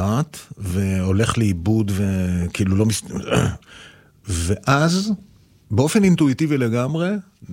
לאט, והולך לאיבוד, וכאילו לא ואז, באופן אינטואיטיבי לגמרי,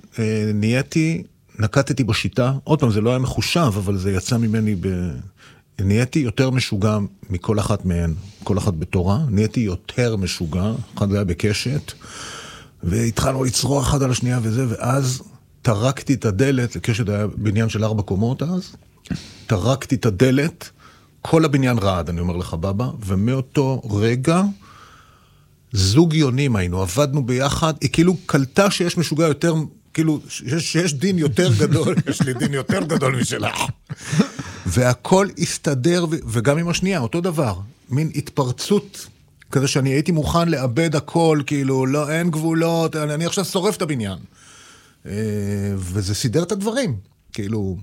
נקטתי בשיטה, עוד פעם, זה לא היה מחושב, אבל זה יצא ממני נהייתי יותר משוגע מכל אחת מהן, כל אחת בתורה, נהייתי יותר משוגע, אחד היה בקשת, והתחלנו לצרוח אחד על השנייה וזה, ואז טרקתי את הדלת, לקשת היה בניין של 4 קומות אז, טרקתי את הדלת, כל הבניין רעד, אני אומר לך בבא, ומאותו רגע, זוג יונים היינו, עבדנו ביחד, היא כאילו קלטה שיש משוגע יותר, כאילו, שיש דין יותר גדול, יש לי דין יותר גדול משלה. והכל הסתדר, וגם עם השנייה, אותו דבר, מין התפרצות, כזה שאני הייתי מוכן לאבד הכל, כאילו, לא, אין גבולות, אני עכשיו שורף את הבניין. וזה סידר את הדברים, כאילו,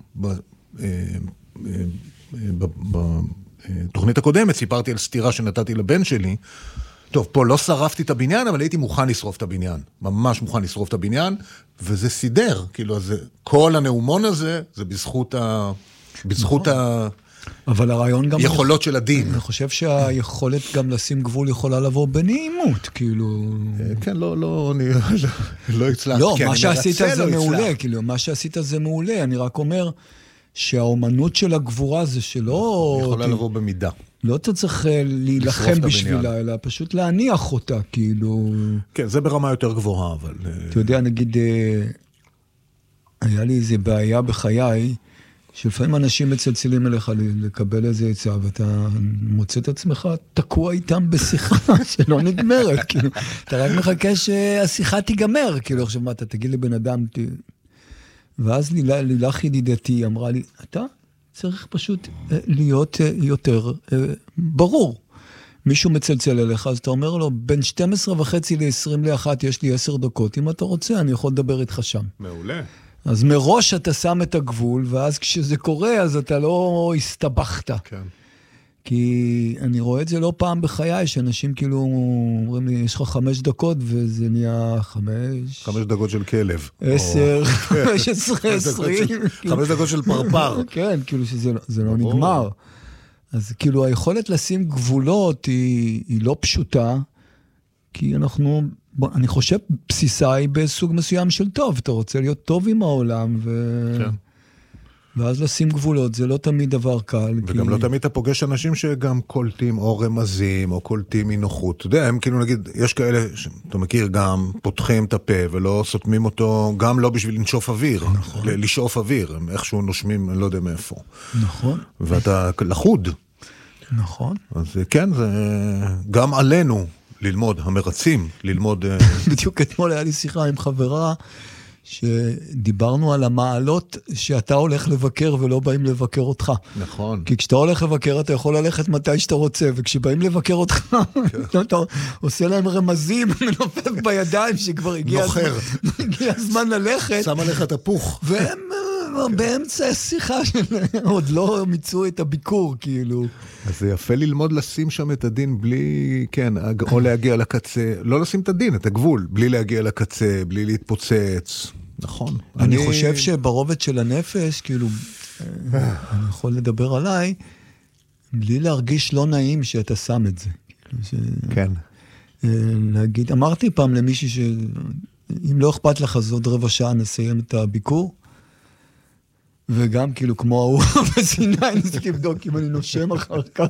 בתוכנית הקודמת סיפרתי על סתירה שנתתי לבן שלי, טוב, פה לא שרפתי את הבניין, אבל הייתי מוכן לשרוף את הבניין, ממש מוכן לשרוף את הבניין, וזה סידר, כאילו, כל הנאומון הזה, זה בזכות אבל הרעיון גם יכולות של הדין. אני חושב שהיכולת גם לשים גבול יכולה לבוא בנעימות, כאילו... כן, לא הצלחתי. לא, מה שעשית זה מעולה, כאילו, מה שעשית זה מעולה, אני רק אומר שהאומנות של הגבורה זה שלא... יכולה לבוא במידה. לא אתה צריך להילחם בשבילה, אלא פשוט להניח אותה, כאילו... כן, זה ברמה יותר גבוהה, אבל... אתה יודע, נגיד, היה לי איזו בעיה בחיי, שלפעמים אנשים מצלצלים אליך לקבל איזה עצה, ואתה מוצא את עצמך תקוע איתם בשיחה שלא נגמרת, כאילו, אתה רק מחכה שהשיחה תיגמר, כאילו, עכשיו מה, אתה תגיד לבן אדם, ואז לילך ידידתי אמרה לי, אתה צריך פשוט להיות יותר ברור. מישהו מצלצל אליך, אז אתה אומר לו, בין 12:30 ל-21 יש לי 10 דקות, אם אתה רוצה, אני יכול לדבר איתך שם. מעולה. אז מראש אתה שם את הגבול, ואז כשזה קורה, אז אתה לא הסתבכת. כן. כי אני רואה את זה לא פעם בחיי, שאנשים כאילו אומרים לי, יש לך 5 דקות, וזה נהיה 5 דקות של כלב. 10, 15, 20. 5 דקות של פרפר. כן, כאילו שזה לא נגמר. אז כאילו היכולת לשים גבולות היא לא פשוטה, כי אני חושב בסיסה היא בסוג מסוים של טוב, אתה רוצה להיות טוב עם העולם, כן. ואז לשים גבולות, זה לא תמיד דבר קל. וגם לא תמיד אתה פוגש אנשים שגם קולטים או רמזים, או קולטים אי-נוחות. אתה יודע, הם כאילו נגיד, יש כאלה, אתה מכיר גם, פותחים את הפה ולא סותמים אותו, גם לא בשביל לנשוף אוויר, נכון. לשאוף אוויר, הם איכשהו נושמים, אני לא יודע מאיפה. נכון. ואתה לחוד. נכון. אז כן, זה גם עלינו ללמוד, המרצים, ללמוד... בדיוק אתמול היה לי שיחה עם חברה, שדיברנו על המעלות שאתה הולך לבקר ולא באים לבקר אותך. נכון. כי כשאתה הולך לבקר אתה יכול ללכת מתי שאתה רוצה, וכשבאים לבקר אותך, אתה עושה להם רמזים, מנופף בידיים שכבר הגיע הזמן ללכת. שם עליך תפוך. והם באמצע השיחה עוד לא מיצו את הביקור, כאילו. אז זה יפה ללמוד לשים שם את הדין בלי, כן, או להגיע לקצה, לא לשים את הדין, את הגבול, בלי להגיע לקצה, בלי להתפוצץ. נכון. אני חושב שברובד של הנפש, כאילו, אני יכול לדבר עליי, בלי להרגיש לא נעים שאתה שם את זה. כן. להגיד, אמרתי פעם למישהי שאם לא אכפת לך, אז עוד 15 שעה נסיים את הביקור, וגם כאילו כמו ההוא בסיני, ניסיתי לבדוק אם אני נושם אחר כך.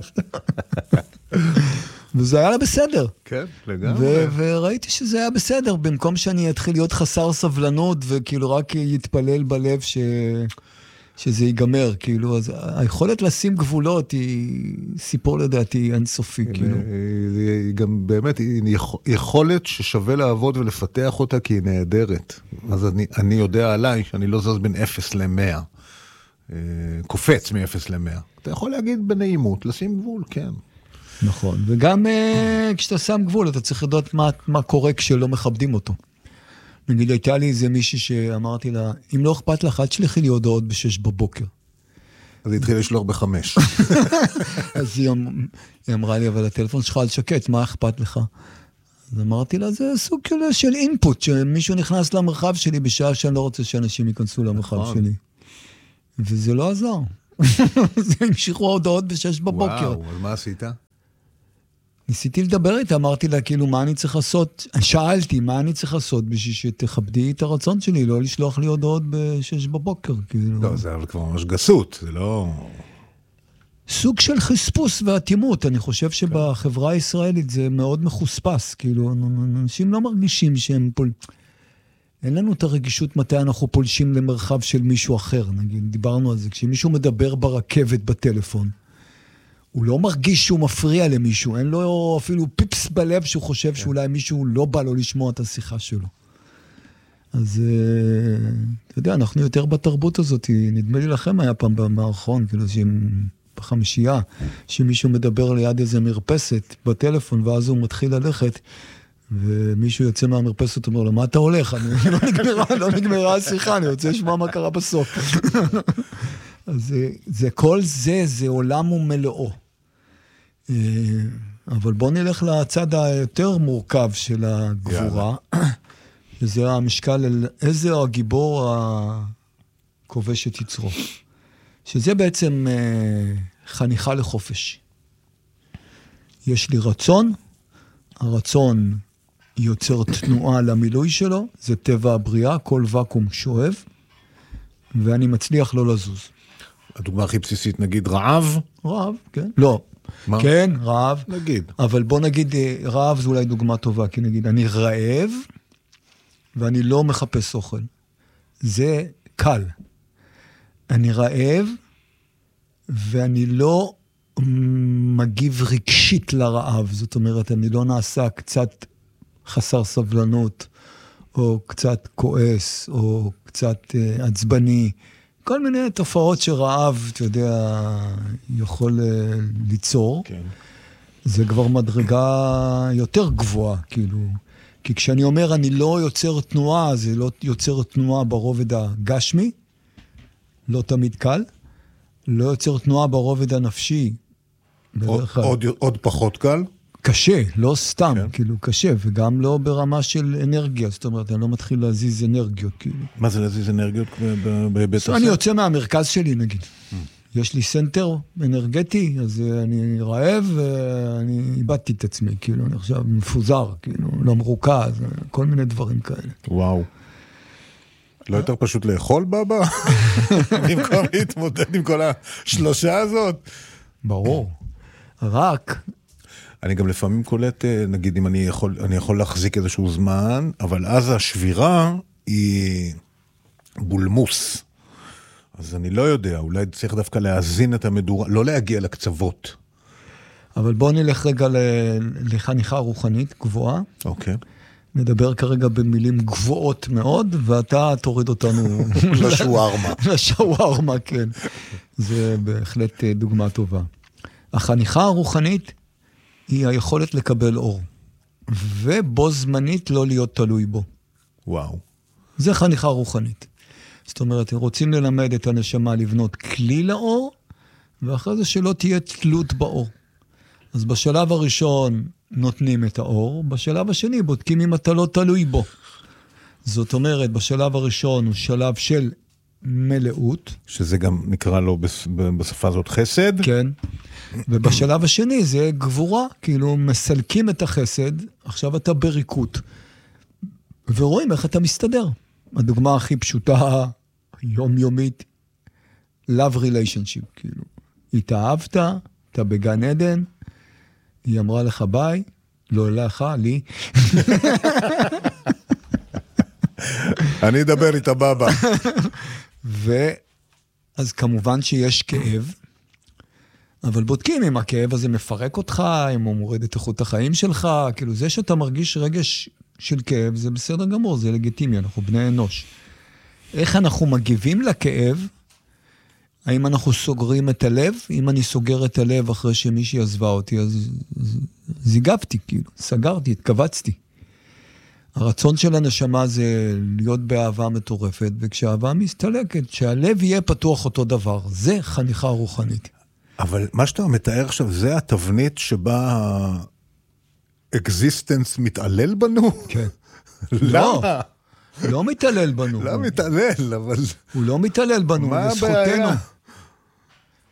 וזה היה לה בסדר. כן, לגמרי. וראיתי שזה היה בסדר, במקום שאני אתחיל להיות חסר סבלנות, וכאילו רק יתפלל בלב שזה ייגמר, כאילו, אז היכולת לשים גבולות היא סיפור לדעתי אינסופי, כאילו. היא גם באמת, היא יכולת ששווה לעבוד ולפתח אותה, כי היא נהדרת. אז אני יודע עליי שאני לא זז בין 0 ל-100. קופץ מ-0 ל-100. אתה יכול להגיד בנעימות, לשים גבול, כן. נכון, וגם כשאתה שם גבול, אתה צריך לדעת מה קורה כשלא מכבדים אותו. נגיד, הייתה לי איזה מישהי שאמרתי לה, אם לא אכפת לך, עד שליחי לי הודעות ב-6 בבוקר. אז היא התחילה לשלוח ב-5. אז היא אמרה לי, אבל הטלפון שלך על שקט, מה אכפת לך? אז אמרתי לה, זה סוג של אינפוט, שמישהו נכנס למרחב שלי בשעה שאני לא רוצה שאנשים ייכנסו למרחב שלי. וזה לא עזר. זה המשיכו ההודעות ב-6 בבוקר. וואו, אז מה עשית? ניסיתי לדבר איתה, אמרתי לה, כאילו, מה אני צריך לעשות? שאלתי, מה אני צריך לעשות בשביל שתכבדי את הרצון שלי, לא לשלוח לי הודעות ב-6 בבוקר, כאילו. לא, זה כבר ממש גסות, זה לא... סוג של חספוס ואטימות, אני חושב שבחברה הישראלית זה מאוד מחוספס, כאילו, אנשים לא מרגישים שהם אין לנו את הרגישות מתי אנחנו פולשים למרחב של מישהו אחר, נגיד, דיברנו על זה, כשמישהו מדבר ברכבת בטלפון, הוא לא מרגיש שהוא מפריע למישהו, אין לו אפילו פיפס בלב שהוא חושב שאולי מישהו לא בא לו לשמוע את השיחה שלו. אז אתה יודע, אנחנו יותר בתרבות הזאת, נדמה לי לכם היה פעם במערכון, כאילו בחמישייה, שמישהו מדבר ליד איזה מרפסת בטלפון, ואז הוא מתחיל ללכת, ומישהו יוצא מהמרפסת, אומר לו, מה אתה הולך? לא נגמרה השיחה, אני רוצה לשמוע מה קרה בסוף. אז כל זה עולם ומלואו. אבל בוא נלך לצד היותר מורכב של הגבורה, שזה המשקל על איזה הגיבור הכובש את יצרו. שזה בעצם חניכה לחופש. יש לי רצון, הרצון יוצר תנועה למילוי שלו, זה טבע הבריאה, כל וקום שואב, ואני מצליח לא לזוז. הדוגמה הכי בסיסית, נגיד רעב? רעב, כן. לא. מה? כן, רעב. נגיד. אבל בוא נגיד, רעב זה אולי דוגמה טובה, כי נגיד, אני רעב, ואני לא מחפש אוכל. זה קל. אני רעב, ואני לא מגיב רגשית לרעב. זאת אומרת, אני לא נעשה קצת חסר סבלנות, או קצת כועס, או קצת עצבני. כל מיני תופעות שרעב, אתה יודע, יכול ליצור. כן. זה כבר מדרגה יותר גבוהה, כאילו. כי כשאני אומר, אני לא יוצר תנועה, זה לא יוצר תנועה ברובד הגשמי, לא תמיד קל. לא יוצר תנועה ברובד הנפשי. עוד פחות קל? קשה, לא סתם, כאילו קשה, וגם לא ברמה של אנרגיה, זאת אומרת, אני לא מתחיל להזיז אנרגיות, כאילו. מה זה להזיז אנרגיות בהיבט הזה? אני יוצא מהמרכז שלי, נגיד. יש לי סנטר אנרגטי, אז אני רעב, ואני איבדתי את עצמי, כאילו, אני עכשיו מפוזר, כאילו, לא מרוכז, כל מיני דברים כאלה. וואו. לא יותר פשוט לאכול בבא? במקום להתמודד עם כל השלושה הזאת? ברור. רק... אני גם לפעמים קולט, נגיד אם אני יכול להחזיק איזשהו זמן, אבל אז השבירה היא בולמוס. אז אני לא יודע, אולי צריך דווקא להאזין את המדורה, לא להגיע לקצוות. אבל בוא נלך רגע לחניכה רוחנית גבוהה. אוקיי. נדבר כרגע במילים גבוהות מאוד, ואתה תוריד אותנו לשווארמה. לשווארמה, כן. זה בהחלט דוגמה טובה. החניכה הרוחנית היא היכולת לקבל אור, ובו זמנית לא להיות תלוי בו. וואו. זה חניכה רוחנית. זאת אומרת, רוצים ללמד את הנשמה לבנות כלי לאור, ואחרי זה שלא תהיה תלות באור. אז בשלב הראשון נותנים את האור, בשלב השני בודקים אם אתה לא תלוי בו. זאת אומרת, בשלב הראשון הוא שלב של מלאות. שזה גם נקרא לו בשפה הזאת חסד. כן. ובשלב השני זה גבורה, כאילו מסלקים את החסד, עכשיו אתה בריקות. ורואים איך אתה מסתדר. הדוגמה הכי פשוטה, יומיומית, love relationship, כאילו. התאהבת, אתה בגן עדן, היא אמרה לך ביי, לא לך, לי. אני אדבר איתה בבא. אז כמובן שיש כאב, אבל בודקים אם הכאב הזה מפרק אותך, אם הוא מוריד את איכות החיים שלך, כאילו זה שאתה מרגיש רגש של כאב, זה בסדר גמור, זה לגיטימי, אנחנו בני אנוש. איך אנחנו מגיבים לכאב? האם אנחנו סוגרים את הלב? אם אני סוגר את הלב אחרי שמישהי עזבה אותי, אז זיגבתי, כאילו, סגרתי, התכווצתי. הרצון של הנשמה זה להיות באהבה מטורפת, וכשהאהבה מסתלקת, שהלב יהיה פתוח אותו דבר. זה חניכה רוחנית. אבל מה שאתה מתאר עכשיו, זה התבנית שבה האקזיסטנס מתעלל בנו? כן. למה? לא מתעלל בנו. לא מתעלל, אבל... הוא לא מתעלל בנו, מה הבעיה?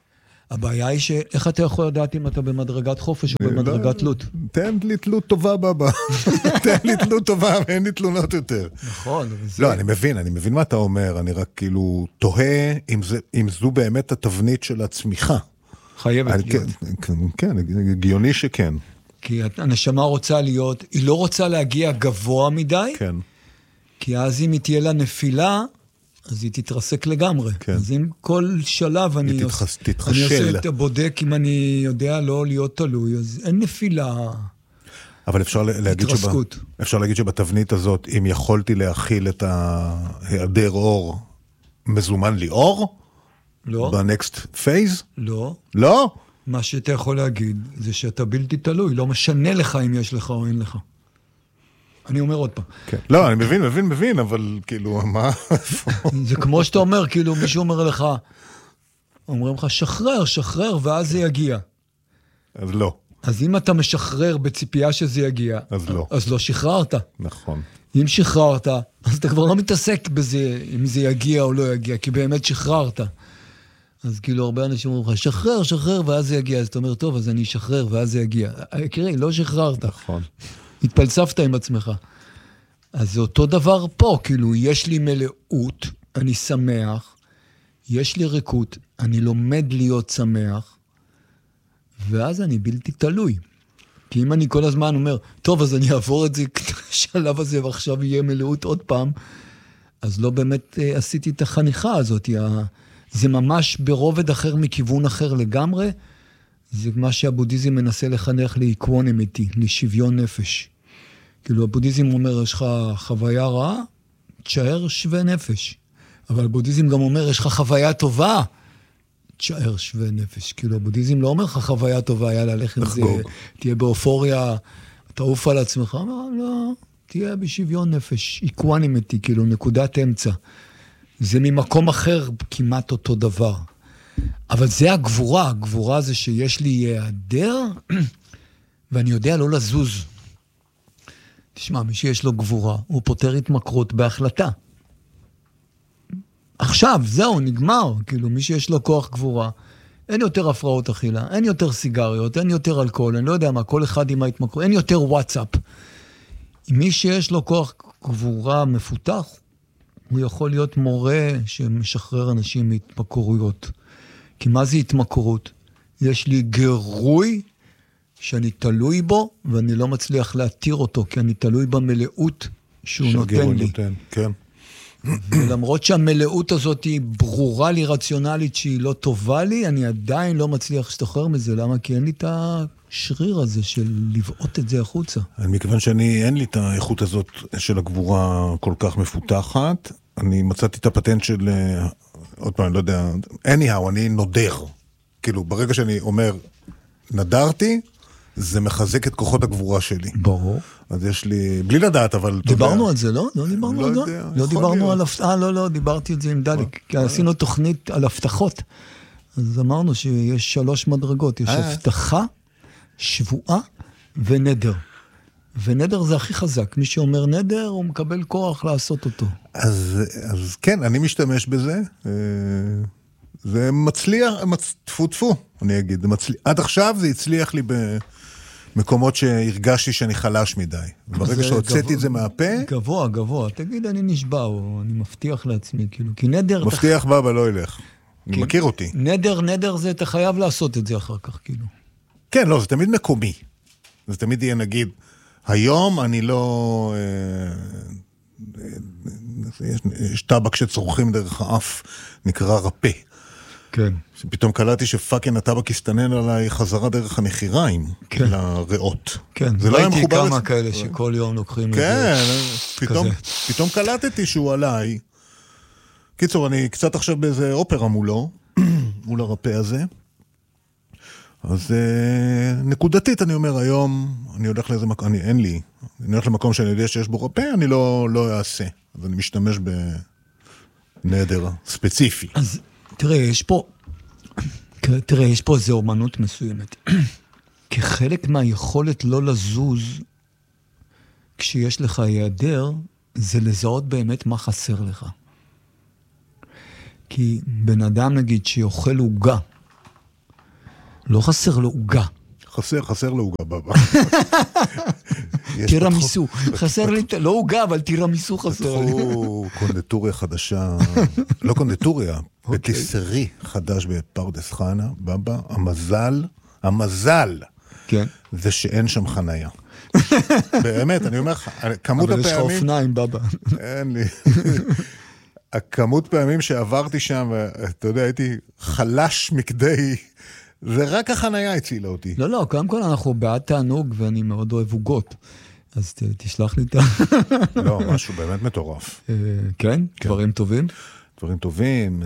הבעיה היא שאיך אתה יכול לדעת אם אתה במדרגת חופש או במדרגת תלות? תן לי תלות טובה, בבא. תן לי תלות טובה, ואין לי תלונות יותר. נכון. לא, אני מבין מה אתה אומר, אני רק כאילו תוהה אם זו באמת התבנית של הצמיחה. חייבת להיות. כן, הגיוני שכן. כי הנשמה רוצה להיות, היא לא רוצה להגיע גבוה מדי, כן. כי אז אם היא תהיה לה נפילה, אז היא תתרסק לגמרי. כן. אז אם כל שלב אני עושה את הבודק, אם אני יודע לא להיות תלוי, אז אין נפילה. אבל אפשר להגיד שבתבנית הזאת, אם יכולתי להכיל את ההיעדר אור, מזומן לי אור? לא. בנקסט פייז? לא. לא? מה שאתה יכול להגיד, זה שאתה בלתי תלוי, לא משנה לך אם יש לך או אין לך. אני אומר עוד פעם. כן. לא, אני מבין, אבל כאילו, מה? זה כמו שאתה אומר, כאילו מישהו אומר לך, אומרים לך, שחרר, ואז זה יגיע. אז לא. אז אם אתה משחרר בציפייה שזה יגיע, אז לא שחררת. נכון. אם שחררת, אז אתה כבר לא מתעסק בזה, אם זה יגיע או לא יגיע, כי באמת שחררת. אז כאילו הרבה אנשים אומרים לך, שחרר, ואז זה יגיע. אז אתה אומר, טוב, אז אני אשחרר, ואז זה יגיע. קראי, לא שחררת. נכון. התפלספת עם עצמך. אז זה אותו דבר פה, כאילו, יש לי מלאות, אני שמח, יש לי ריקות, אני לומד להיות שמח, ואז אני בלתי תלוי. כי אם אני כל הזמן אומר, טוב, אז אני אעבור את זה שלב הזה, ועכשיו יהיה מלאות עוד פעם, אז לא באמת עשיתי את החניכה הזאת. זה ממש ברובד אחר מכיוון אחר לגמרי, זה מה שהבודהיזם מנסה לחנך לאיקוונמיטי, לשוויון נפש. כאילו הבודהיזם אומר, יש לך חוויה רעה, תשאר שווה נפש. אבל הבודהיזם גם אומר, יש לך חוויה טובה, תשאר שווה נפש. כאילו הבודהיזם לא אומר לך חוויה טובה, יאללה, לך עם זה, תהיה באופוריה, תעוף על עצמך. אומר, לא, תהיה בשוויון נפש, איקוונמיטי, כאילו נקודת אמצע. זה ממקום אחר כמעט אותו דבר. אבל זה הגבורה, הגבורה זה שיש לי היעדר, ואני יודע לא לזוז. תשמע, מי שיש לו גבורה, הוא פותר התמכרות בהחלטה. עכשיו, זהו, נגמר. כאילו, מי שיש לו כוח גבורה, אין יותר הפרעות אכילה, אין יותר סיגריות, אין יותר אלכוהול, אני לא יודע מה, כל אחד עם ההתמכרות, אין יותר וואטסאפ. מי שיש לו כוח גבורה מפותח, הוא יכול להיות מורה שמשחרר אנשים מהתמכרויות. כי מה זה התמכרות? יש לי גירוי שאני תלוי בו, ואני לא מצליח להתיר אותו, כי אני תלוי במלאות שהוא נותן לי. כן. ולמרות שהמלאות הזאת היא ברורה לי, רציונלית, שהיא לא טובה לי, אני עדיין לא מצליח להשתחרר מזה. למה? כי אין לי את השריר הזה של לבעוט את זה החוצה. מכיוון אין לי את האיכות הזאת של הגבורה כל כך מפותחת, אני מצאתי את הפטנט של, עוד פעם, לא יודע, anyhow, אני נודר. כאילו, ברגע שאני אומר, נדרתי, זה מחזק את כוחות הגבורה שלי. ברור. אז יש לי, בלי לדעת, אבל... דיברנו על זה, לא? לא דיברנו על זה? לא דיברנו על הבטחה, לא, דיברתי על זה עם דליק. כי עשינו תוכנית על הבטחות. אז אמרנו שיש 3 מדרגות. יש הבטחה, שבועה ונדר. ונדר זה הכי חזק. מי שאומר נדר, הוא מקבל כוח לעשות אותו. אז כן, אני משתמש בזה. זה מצליח, תפו, אני אגיד. עד עכשיו זה הצליח לי במקומות שהרגשתי שאני חלש מדי. ברגע שהוצאתי את זה מהפה... גבוה. תגיד, אני נשבע, או אני מבטיח לעצמי, כאילו. כי נדר... מבטיח בבא, לא ילך. אני מכיר אותי. נדר זה, אתה חייב לעשות את זה אחר כך, כאילו. כן, לא, זה תמיד מקומי. זה תמיד יהיה, נגיד, היום אני לא... יש טבק שצורכים דרך האף, נקרא רפה. כן. שפתאום קלטתי שפאקינג הטבק הסתנן עליי חזרה דרך הנחיריים, כן. לריאות. כן, זה לא ראיתי כמה כאלה שכל יום לוקחים את זה. כן, פתאום קלטתי שהוא עליי. קיצור, אני קצת עכשיו באיזה אופרה מולו, מול הרפה הזה. אז נקודתית אני אומר, היום אני הולך לאיזה מקום, אין לי, אני הולך למקום שאני יודע שיש בו רפה, אני לא אעשה. אז אני משתמש בנדר ספציפי. אז תראה, יש פה איזו אומנות מסוימת. כחלק מהיכולת לא לזוז, כשיש לך היעדר, זה לזהות באמת מה חסר לך. כי בן אדם, נגיד, שיוכל עוגה, לא חסר לו עוגה. חסר לו עוגה בבא. תירמיסו. חסר לי, לא עוגה, אבל תירמיסו חסר לי. פתחו קונדטוריה חדשה, לא קונדטוריה, פטיסרי חדש בפרדס חנה, בבא, המזל, זה שאין שם חנייה. באמת, אני אומר לך, כמות הפעמים... אבל יש לך אופניים, בבא. אין לי. הכמות פעמים שעברתי שם, אתה יודע, הייתי חלש מכדי... זה רק החנייה הצילה אותי. לא, קודם כל אנחנו בעד תענוג, ואני מאוד אוהב עוגות. אז תשלח לי את ה... לא, משהו באמת מטורף. כן? דברים טובים? דברים טובים.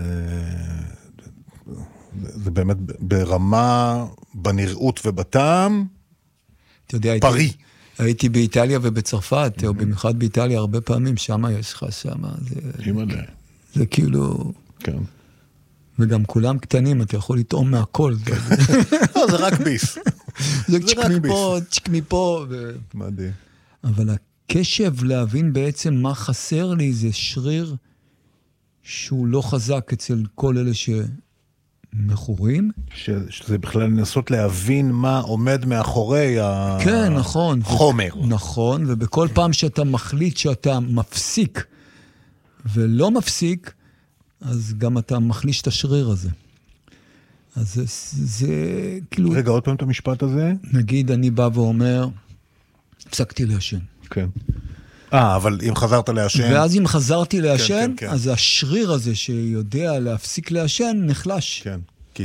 זה באמת ברמה, בנראות ובטעם, פרי. הייתי באיטליה ובצרפת, או במיוחד באיטליה הרבה פעמים, שם יש לך, שם. זה כאילו... כן. וגם כולם קטנים, אתה יכול לטעום מהכל. לא, זה רק ביס. זה צ'ק מפה, צ'ק מפה. מדהים. אבל הקשב להבין בעצם מה חסר לי, זה שריר שהוא לא חזק אצל כל אלה שמכורים. שזה בכלל לנסות להבין מה עומד מאחורי כן, נכון. חומר. נכון, ובכל פעם שאתה מחליט שאתה מפסיק ולא מפסיק, אז גם אתה מחליש את השריר הזה. אז זה כאילו... רגע, עוד פעם את המשפט הזה? נגיד, אני בא ואומר, הפסקתי לעשן. כן. אבל אם חזרת לעשן... ואז אם חזרתי לעשן, כן, כן, כן. אז השריר הזה שיודע להפסיק לעשן, נחלש. כן, כי...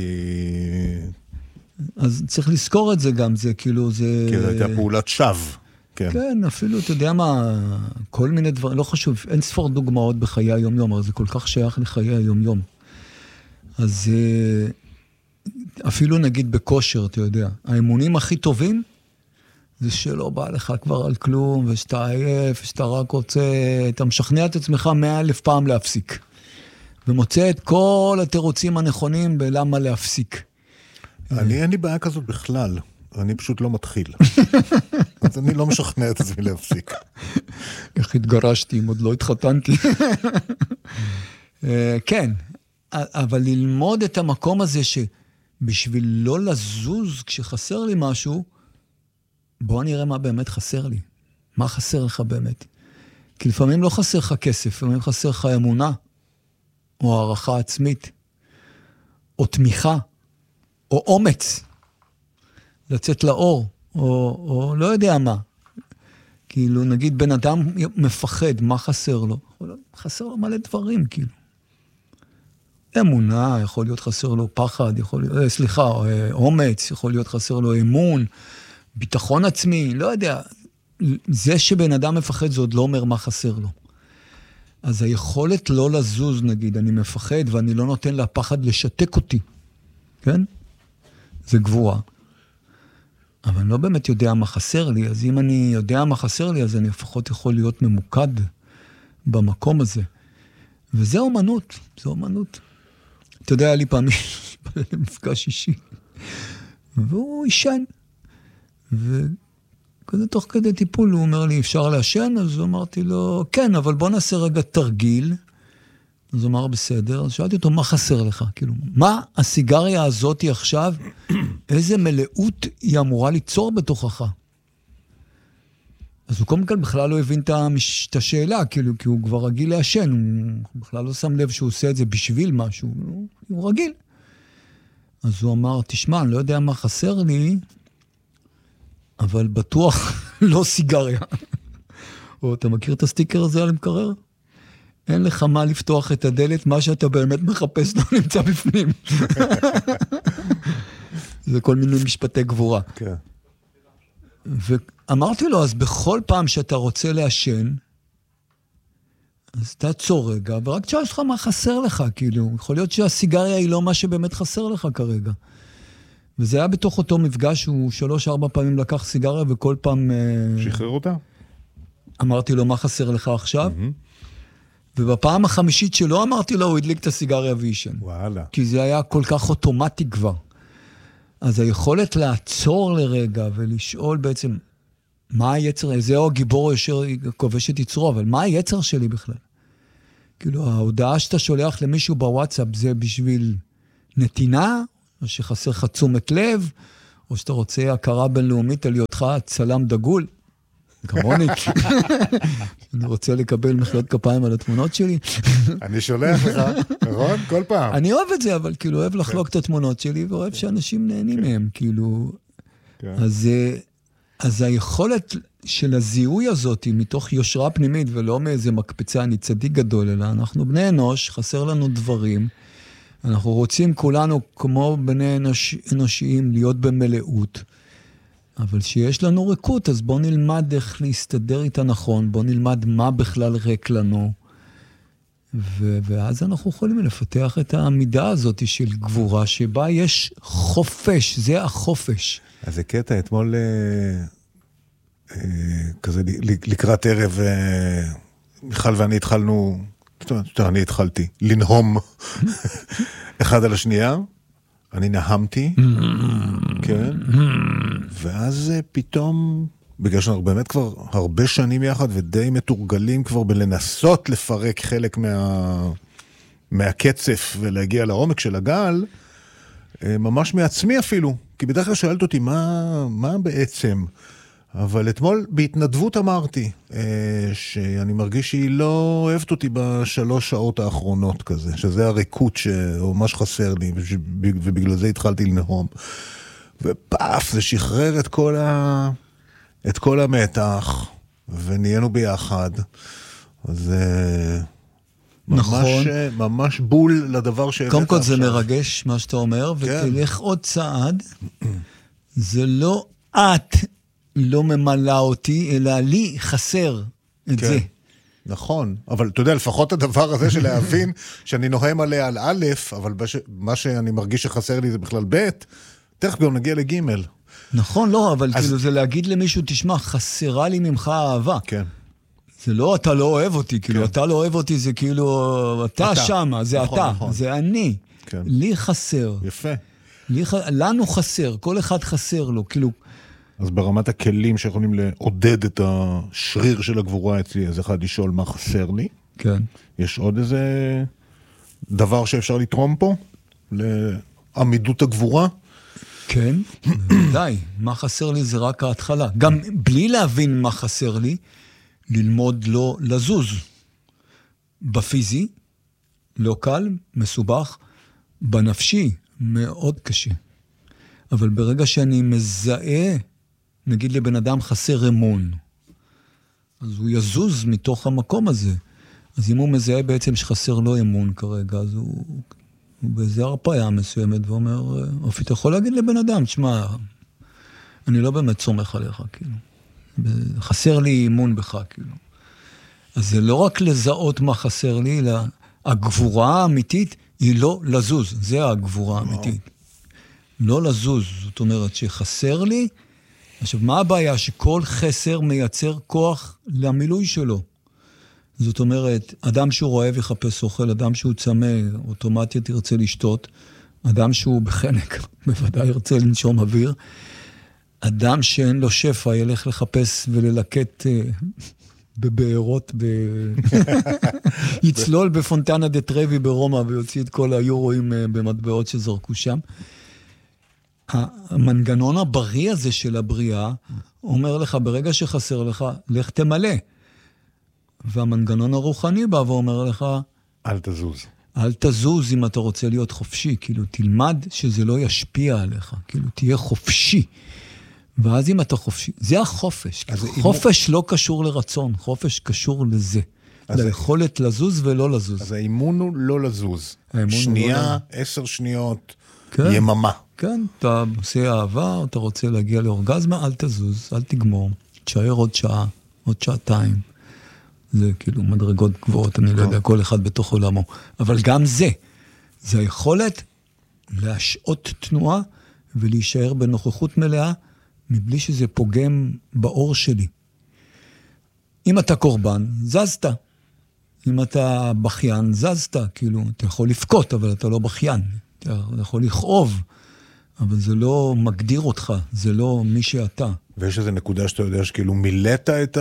אז צריך לזכור את זה גם, זה כאילו זה... כי זה הייתה פעולת שווא. כן. כן, אפילו, אתה יודע מה, כל מיני דברים, לא חשוב, אין ספור דוגמאות בחיי היום-יום, אבל זה כל כך שייך לחיי היום-יום. אז אפילו נגיד בכושר, אתה יודע, האמונים הכי טובים, זה שלא בא לך כבר על כלום, ושאתה עייף, ושאתה רק רוצה, אתה משכנע את עצמך 100,000 פעם להפסיק. ומוצא את כל התירוצים הנכונים בלמה להפסיק. אין לי בעיה כזאת בכלל. אני פשוט לא מתחיל. אז אני לא משכנע את עצמי להפסיק. איך התגרשתי, אם עוד לא התחתנתי. כן, אבל ללמוד את המקום הזה שבשביל לא לזוז כשחסר לי משהו, בוא נראה מה באמת חסר לי. מה חסר לך באמת? כי לפעמים לא חסר לך כסף, לפעמים חסר לך אמונה, או הערכה עצמית, או תמיכה, או אומץ. לצאת לאור, או לא יודע מה. כאילו, נגיד, בן אדם מפחד, מה חסר לו? חסר לו מלא דברים, כאילו. אמונה, יכול להיות חסר לו פחד, יכול להיות, אומץ, יכול להיות חסר לו אמון, ביטחון עצמי, לא יודע. זה שבן אדם מפחד, זה עוד לא אומר מה חסר לו. אז היכולת לא לזוז, נגיד, אני מפחד, ואני לא נותן לפחד לשתק אותי. כן? זה גבורה. אבל אני לא באמת יודע מה חסר לי, אז אם אני יודע מה חסר לי, אז אני לפחות יכול להיות ממוקד במקום הזה. וזה אומנות, זה אומנות. אתה יודע, היה לי פעמים מפגש אישי, והוא ישן, וכזה תוך כדי טיפול הוא אומר לי, אפשר לעשן? אז אמרתי לו, כן, אבל בוא נעשה רגע תרגיל. אז הוא אמר, בסדר. אז שאלתי אותו, מה חסר לך? כאילו, מה הסיגריה הזאת עכשיו, איזה מלאות היא אמורה ליצור בתוכך? אז הוא קודם כל בכלל לא הבין את השאלה, כאילו, כי הוא כבר רגיל לעשן, הוא בכלל לא שם לב שהוא עושה את זה בשביל משהו, הוא רגיל. אז הוא אמר, תשמע, אני לא יודע מה חסר לי, אבל בטוח לא סיגריה. או, אתה מכיר את הסטיקר הזה על המקרר? אין לך מה לפתוח את הדלת, מה שאתה באמת מחפש לא נמצא בפנים. זה כל מיני משפטי גבורה. כן. ואמרתי לו, אז בכל פעם שאתה רוצה לעשן, אז תעצור רגע, ורק תשאל לך מה חסר לך, כאילו. יכול להיות שהסיגריה היא לא מה שבאמת חסר לך כרגע. וזה היה בתוך אותו מפגש, הוא 3-4 פעמים לקח סיגריה, וכל פעם... שחרר אותה? אמרתי לו, מה חסר לך עכשיו? ובפעם החמישית שלא אמרתי לו, הוא הדליק את הסיגריה וישן. וואלה. כי זה היה כל כך אוטומטי כבר. אז היכולת לעצור לרגע ולשאול בעצם, מה היצר, זהו הגיבור ישר כובש את יצרו, אבל מה היצר שלי בכלל? כאילו, ההודעה שאתה שולח למישהו בוואטסאפ, זה בשביל נתינה, או שחסר לך תשומת לב, או שאתה רוצה הכרה בינלאומית על היותך צלם דגול. כמוני. אני רוצה לקבל מחיאות כפיים על התמונות שלי. אני שולח לך, נכון? כל פעם. אני אוהב את זה, אבל כאילו אוהב לחלוק את התמונות שלי, ואוהב שאנשים נהנים מהם, כאילו. אז היכולת של הזיהוי הזאת, מתוך יושרה פנימית, ולא מאיזה מקפצה, אני צדיק גדול, אלא אנחנו בני אנוש, חסר לנו דברים, אנחנו רוצים כולנו, כמו בני אנושיים, להיות במלאות, אבל שיש לנו ריקות, אז בוא נלמד איך להסתדר איתה נכון, בוא נלמד מה בכלל ריק לנו, ואז אנחנו יכולים לפתח את העמידה הזאת של גבורה, שבה יש חופש, זה החופש. אז זה קטע, אתמול כזה לקראת ערב, מיכל ואני התחלנו, אני התחלתי לנהום אחד על השנייה, אני נהמתי, כן, ואז פתאום, בגלל שאנחנו באמת כבר הרבה שנים יחד, ודי מתורגלים כבר בלנסות לפרק חלק מהקצף, ולהגיע לעומק של הגל, ממש מעצמי אפילו, כי בדרך כלל שאלת אותי, מה בעצם? אבל אתמול בהתנדבות אמרתי, שאני מרגיש שהיא לא אוהבת אותי בשלוש שעות האחרונות כזה, שזה הריקות שממש חסר לי, ובגלל זה התחלתי לנהום. ופאף, זה שחרר את כל המתח, ונהיינו ביחד. אז נכון. ממש בול לדבר שהבאת קודם כל זה מרגש מה שאתה אומר, ותלך עוד צעד, זה לא את לא ממלא אותי, אלא לי חסר את זה. נכון, אבל אתה יודע, לפחות הדבר הזה של להבין שאני נוהם עליה על א', אבל מה שאני מרגיש שחסר לי זה בכלל ב', תכף גם נגיע לג'. נכון, לא, אבל כאילו זה להגיד למישהו, תשמע, חסרה לי ממך אהבה. כן. זה לא, אתה לא אוהב אותי, כאילו, אתה לא אוהב אותי, זה כאילו, אתה שמה, זה אתה, זה אני. לי חסר. יפה. לנו חסר, כל אחד חסר לו, כאילו. אז ברמת הכלים שיכולים לעודד את השריר של הגבורה אצלי, אז אחד לשאול מה חסר לי. כן. יש עוד איזה דבר שאפשר לתרום פה? לעמידות הגבורה? כן, די. מה חסר לי זה רק ההתחלה. גם בלי להבין מה חסר לי, ללמוד לא לזוז. בפיזי, לא קל, מסובך, בנפשי, מאוד קשה. אבל ברגע שאני מזהה, נגיד לבן אדם חסר אמון, אז הוא יזוז מתוך המקום הזה. אז אם הוא מזהה בעצם שחסר לו אמון כרגע, אז הוא באיזה הרפאיה מסוימת, ואומר, אופי, אתה יכול להגיד לבן אדם, תשמע, אני לא באמת סומך עליך, כאילו. חסר לי אמון בך, כאילו. אז זה לא רק לזהות מה חסר לי, אלא הגבורה האמיתית היא לא לזוז. זה הגבורה האמיתית. לא לזוז. זאת אומרת שחסר לי. עכשיו, מה הבעיה? שכל חסר מייצר כוח למילוי שלו. זאת אומרת, אדם שהוא רועב יחפש אוכל, אדם שהוא צמא, אוטומטית ירצה לשתות, אדם שהוא בחנק, בוודאי ירצה לנשום אוויר, אדם שאין לו שפע ילך לחפש וללקט בבארות, יצלול בפונטנה דה טרבי ברומא, ויוציא את כל היורואים במטבעות שזרקו שם. המנגנון הבריא הזה של הבריאה, אומר לך, ברגע שחסר לך, לך תמלא. והמנגנון הרוחני בא ואומר לך, אל תזוז. אל תזוז אם אתה רוצה להיות חופשי, כאילו תלמד שזה לא ישפיע עליך, כאילו תהיה חופשי. ואז אם אתה חופשי, זה החופש. חופש לא קשור לרצון, חופש קשור לזה. ליכולת לזוז ולא לזוז. אז האימון הוא לא לזוז. שנייה, 10 שניות, יממה. כן, אתה עושה אהבה, אתה רוצה להגיע לאורגזמה, אל תזוז, אל תגמור. תשאר עוד שעה, עוד שעתיים. זה כאילו מדרגות גבוהות, אני לא יודע, כל אחד בתוך עולמו. אבל גם זה היכולת להשעות תנועה ולהישאר בנוכחות מלאה, מבלי שזה פוגם באור שלי. אם אתה קורבן, זזת. אם אתה בכיין, זזת. כאילו, אתה יכול לפקוט, אבל אתה לא בכיין. אתה יכול לכאוב, אבל זה לא מגדיר אותך, זה לא מי שאתה. ויש איזו נקודה שאתה יודע שכאילו מילאת את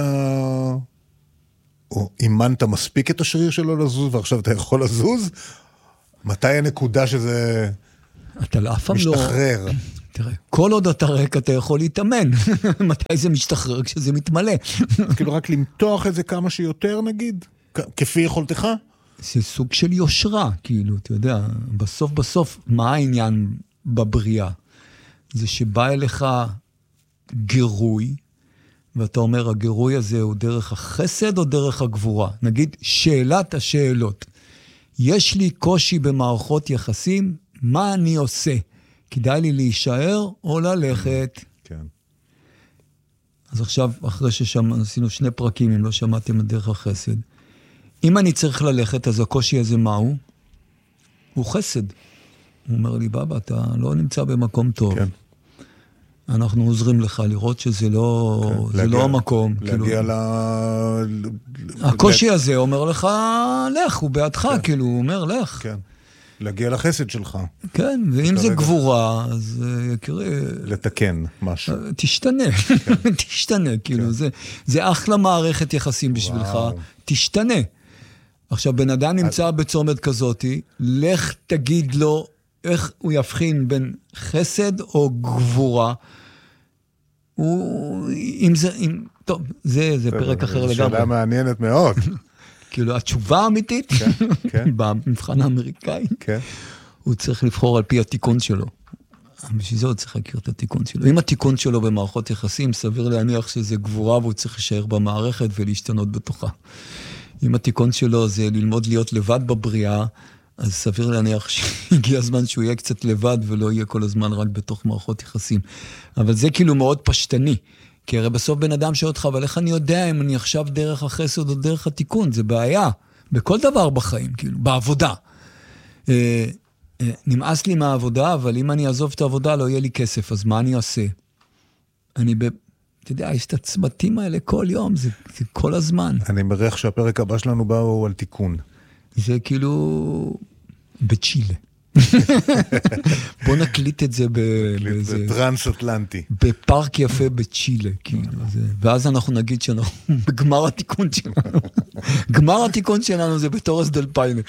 או אימנת מספיק את השריר שלו לזוז, ועכשיו אתה יכול לזוז? מתי הנקודה שזה אתה אף פעם לא... משתחרר. תראה, כל עוד אתה ריק אתה יכול להתאמן. מתי זה משתחרר? כשזה מתמלא. כאילו רק למתוח את זה כמה שיותר נגיד, כפי יכולתך? זה סוג של יושרה, כאילו, אתה יודע, בסוף, מה העניין בבריאה? זה שבא אליך גירוי, ואתה אומר, הגירוי הזה הוא דרך החסד או דרך הגבורה? נגיד, שאלת השאלות. יש לי קושי במערכות יחסים, מה אני עושה? כדאי לי להישאר או ללכת? כן. אז עכשיו, אחרי שעשינו 2 פרקים, אם לא שמעתם את דרך החסד, אם אני צריך ללכת, אז הקושי הזה מהו? הוא חסד. הוא אומר לי, בבא, אתה לא נמצא במקום טוב. כן. אנחנו עוזרים לך לראות שזה לא, כן, זה להגיע, לא המקום. להגיע כאילו... הקושי הזה אומר לך, לך, הוא בעדך, כן. כאילו, הוא אומר, לך. כן. להגיע לחסד שלך. כן, ואם זה גבורה, אז יקרה... לתקן משהו. תשתנה, כן. תשתנה, כאילו, כן. זה אחלה מערכת יחסים בשבילך, תשתנה. עכשיו, בן אדם נמצא בצומת כזאת, לך תגיד לו איך הוא יבחין בין חסד או גבורה. טוב, זה פרק אחר לגמרי. שאלה מעניינת מאוד. כאילו, התשובה האמיתית, במבחן האמריקאי, הוא צריך לבחור על פי התיקון שלו. בשביל זה הוא צריך להכיר את התיקון שלו. אם התיקון שלו במערכות יחסים, סביר להניח שזה גבורה, והוא צריך להישאר במערכת ולהשתנות בתוכה. אם התיקון שלו זה ללמוד להיות לבד בבריאה, אז סביר להניח שהגיע הזמן שהוא יהיה קצת לבד, ולא יהיה כל הזמן רק בתוך מערכות יחסים. אבל זה כאילו מאוד פשטני. כי הרי בסוף בן אדם שואל אותך, אבל איך אני יודע אם אני עכשיו דרך החסד או דרך התיקון? זה בעיה. בכל דבר בחיים, כאילו, בעבודה. נמאס לי מהעבודה, אבל אם אני אעזוב את העבודה, לא יהיה לי כסף, אז מה אני אעשה? אתה יודע, יש את הצמתים האלה כל יום, זה כל הזמן. אני מריח שהפרק הבא שלנו בא הוא על תיקון. זה כאילו בצ'ילה. בוא נקליט את זה בטרנס-אטלנטי. בפארק יפה בצ'ילה, כאילו. ואז אנחנו נגיד שאנחנו בגמר התיקון שלנו. גמר התיקון שלנו זה בתורס דל פיינה.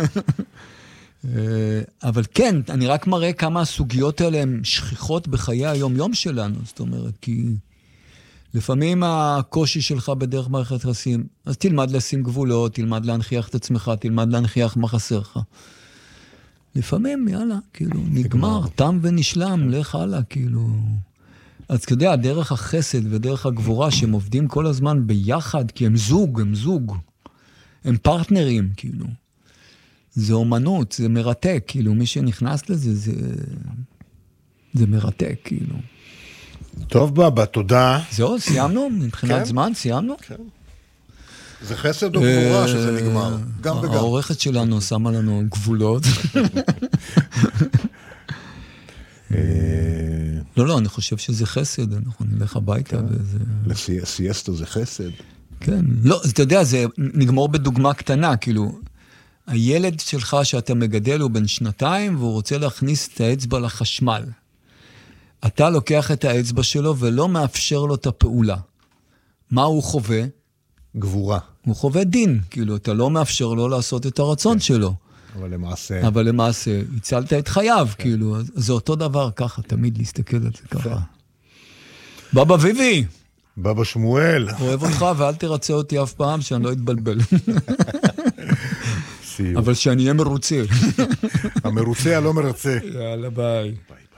אבל כן, אני רק מראה כמה הסוגיות האלה הן שכיחות בחיי היום-יום שלנו. זאת אומרת, כי לפעמים הקושי שלך בדרך מערכת יחסים, אז תלמד לשים גבולות, תלמד להנחיח את עצמך, תלמד להנחיח מה חסר לך. לפעמים, יאללה, כאילו, נגמר, תם ונשלם, לך הלאה, כאילו. אז אתה יודע, דרך החסד ודרך הגבורה, שהם עובדים כל הזמן ביחד, כי הם זוג, הם פרטנרים, כאילו. זה אומנות, זה מרתק, כאילו, מי שנכנס לזה, זה מרתק, כאילו. טוב, בבא, תודה. זהו, סיימנו? מבחינת זמן, סיימנו? כן. זה חסד או גבורה שזה נגמר? גם וגם. העורכת שלנו שמה לנו גבולות. לא, אני חושב שזה חסד, אנחנו נלך הביתה. לסיאסטה זה חסד. כן, לא, אתה יודע, זה נגמור בדוגמה קטנה, כאילו, הילד שלך שאתה מגדל הוא בן 2 והוא רוצה להכניס את האצבע לחשמל. אתה לוקח את האצבע שלו ולא מאפשר לו את הפעולה. מה הוא חווה? גבורה. הוא חווה דין, כאילו, אתה לא מאפשר לו לעשות את הרצון שלו. אבל למעשה, הצלת את חייו, כאילו, זה אותו דבר ככה, תמיד להסתכל על זה ככה. בבא ויבי! בבא שמואל! אוהב אותך, ואל תרצה אותי אף פעם, שאני לא אתבלבל. אבל שאני אהיה מרוצה. המרוצה הלא מרצה. יאללה, ביי.